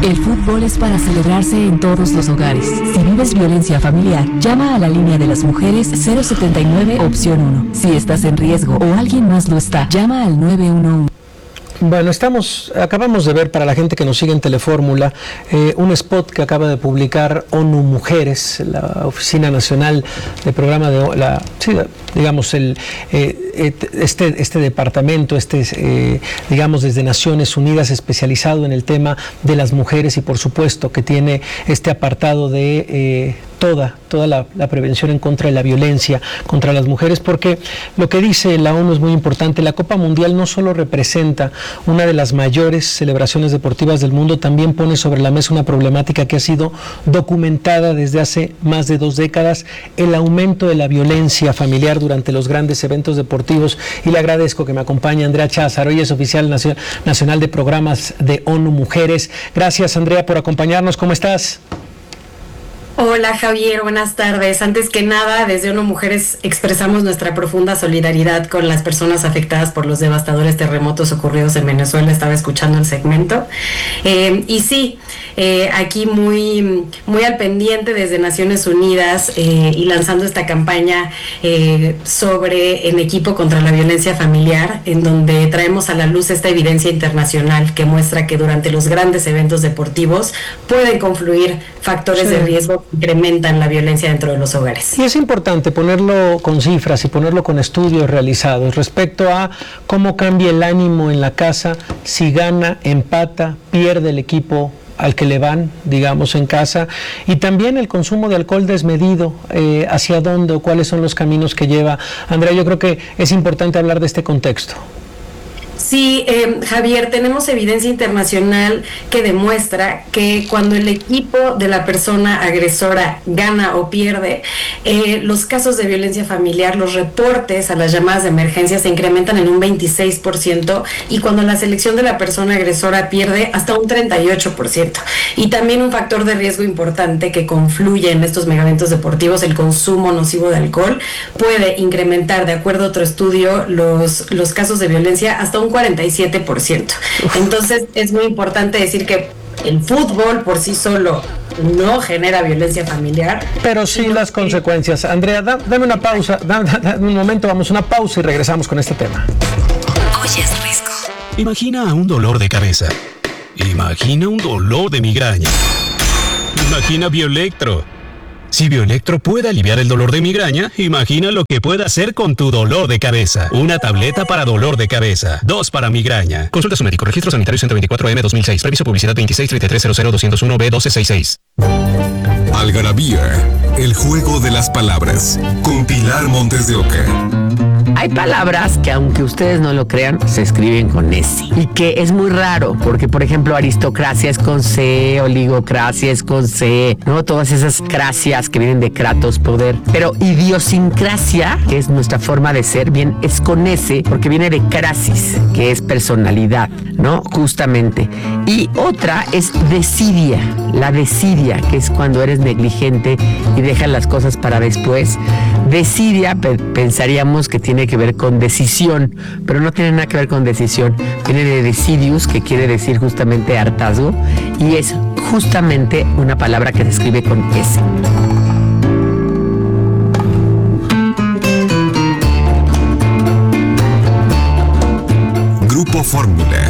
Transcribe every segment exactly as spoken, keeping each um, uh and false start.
El fútbol es para celebrarse en todos los hogares. Si vives violencia familiar, llama a la línea de las mujeres cero setenta y nueve opción uno. Si estás en riesgo o alguien más lo está, llama al nueve uno uno. Bueno, estamos, acabamos de ver, para la gente que nos sigue en Telefórmula, eh, un spot que acaba de publicar ONU Mujeres, la Oficina Nacional de Programa de la, sí, digamos, el, eh, este, este departamento, este, eh, digamos, desde Naciones Unidas, especializado en el tema de las mujeres y, por supuesto, que tiene este apartado de eh, toda, toda la, la prevención en contra de la violencia contra las mujeres, porque lo que dice la ONU es muy importante. La Copa Mundial no solo representa una de las mayores celebraciones deportivas del mundo, también pone sobre la mesa una problemática que ha sido documentada desde hace más de dos décadas, el aumento de la violencia familiar durante los grandes eventos deportivos, y le agradezco que me acompañe Andrea Cházaro, ella es oficial nacional de programas de ONU Mujeres. Gracias, Andrea, por acompañarnos. ¿Cómo estás? Hola Javier, buenas tardes. Antes que nada, desde ONU Mujeres expresamos nuestra profunda solidaridad con las personas afectadas por los devastadores terremotos ocurridos en Venezuela. Estaba escuchando el segmento. Eh, y sí, eh, aquí muy, muy al pendiente desde Naciones Unidas eh, y lanzando esta campaña eh, sobre En Equipo contra la Violencia Familiar, en donde traemos a la luz esta evidencia internacional que muestra que durante los grandes eventos deportivos pueden confluir factores sí. de riesgo que incrementan la violencia dentro de los hogares. Y es importante ponerlo con cifras y ponerlo con estudios realizados respecto a cómo cambia el ánimo en la casa si gana, empata, pierde el equipo al que le van, digamos, en casa, y también el consumo de alcohol desmedido, eh, hacia dónde o cuáles son los caminos que lleva. Andrea, yo creo que es importante hablar de este contexto. Sí, eh, Javier, tenemos evidencia internacional que demuestra que cuando el equipo de la persona agresora gana o pierde, eh, los casos de violencia familiar, los reportes a las llamadas de emergencia se incrementan en un veintiséis por ciento, y cuando la selección de la persona agresora pierde, hasta un treinta y ocho por ciento. Y también un factor de riesgo importante que confluye en estos megaeventos deportivos, el consumo nocivo de alcohol, puede incrementar, de acuerdo a otro estudio, los, los casos de violencia hasta un cuarenta y siete por ciento. Entonces es muy importante decir que el fútbol por sí solo no genera violencia familiar, pero sí las que... consecuencias. Andrea, da, dame una pausa, dame, dame un momento, vamos a una pausa y regresamos con este tema. Oyes Risco. Imagina un dolor de cabeza. Imagina un dolor de migraña. Imagina Bioelectro. Si Bioelectro puede aliviar el dolor de migraña, imagina lo que puede hacer con tu dolor de cabeza. Una tableta para dolor de cabeza, dos para migraña. Consulta a su médico. Registro sanitario ciento veinticuatro M dos mil seis. Previso publicidad veintiséis treinta y tres cero cero doscientos uno B doce sesenta y seis. Algarabía, el juego de las palabras, con Pilar Montes de Oca. Hay palabras que, aunque ustedes no lo crean, se escriben con S. Y que es muy raro, porque, por ejemplo, aristocracia es con C, oligocracia es con C, ¿no? Todas esas cracias que vienen de kratos, poder. Pero idiosincrasia, que es nuestra forma de ser, bien, es con S, porque viene de crasis, que es personalidad, ¿no? Justamente. Y otra es desidia, la desidia, que es cuando eres negligente y dejas las cosas para después. Desidia, pe- pensaríamos que tiene que ver con decisión, pero no tiene nada que ver con decisión. Viene de decidius, que quiere decir justamente hartazgo, y es justamente una palabra que se escribe con S. Grupo Fórmula.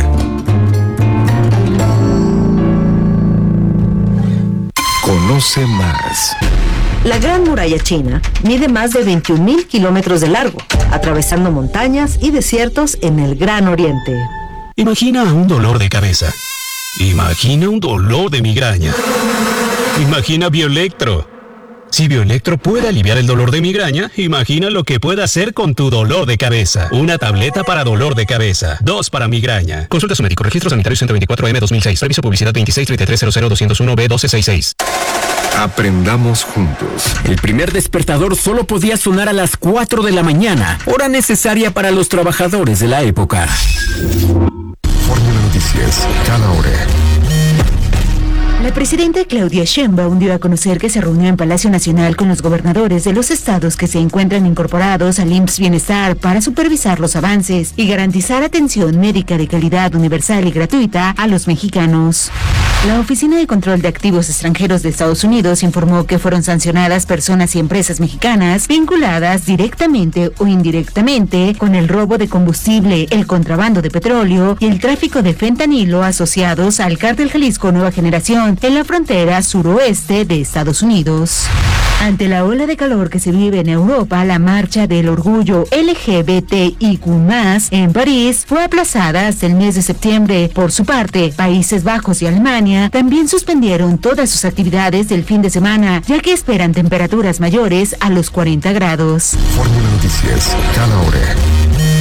Conoce más. La Gran Muralla China mide más de veintiún mil kilómetros de largo, atravesando montañas y desiertos en el Gran Oriente. Imagina un dolor de cabeza. Imagina un dolor de migraña. Imagina Bioelectro. Si Bioelectro puede aliviar el dolor de migraña, imagina lo que puede hacer con tu dolor de cabeza. Una tableta para dolor de cabeza, dos para migraña. Consulta a su médico. Registro sanitario ciento veinticuatro M dos mil seis. Previso publicidad veintiséis treinta y tres cero cero doscientos uno B doce sesenta y seis. Aprendamos juntos. El primer despertador solo podía sonar a las cuatro de la mañana, hora necesaria para los trabajadores de la época. Fórmula Noticias, cada hora. La presidenta Claudia Sheinbaum dio a conocer que se reunió en Palacio Nacional con los gobernadores de los estados que se encuentran incorporados al I M S S Bienestar para supervisar los avances y garantizar atención médica de calidad universal y gratuita a los mexicanos. La Oficina de Control de Activos Extranjeros de Estados Unidos informó que fueron sancionadas personas y empresas mexicanas vinculadas directamente o indirectamente con el robo de combustible, el contrabando de petróleo y el tráfico de fentanilo asociados al Cártel Jalisco Nueva Generación en la frontera suroeste de Estados Unidos. Ante la ola de calor que se vive en Europa, la marcha del orgullo L G B T I Q más, en París fue aplazada hasta el mes de septiembre. Por su parte, Países Bajos y Alemania también suspendieron todas sus actividades del fin de semana, ya que esperan temperaturas mayores a los cuarenta grados. Fórmula Noticias, cada hora.